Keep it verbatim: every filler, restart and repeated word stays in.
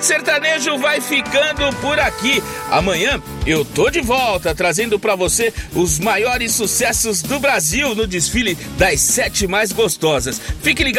Sertanejo vai ficando por aqui. Amanhã eu tô de volta trazendo pra você os maiores sucessos do Brasil no desfile das sete mais gostosas. Fique ligado.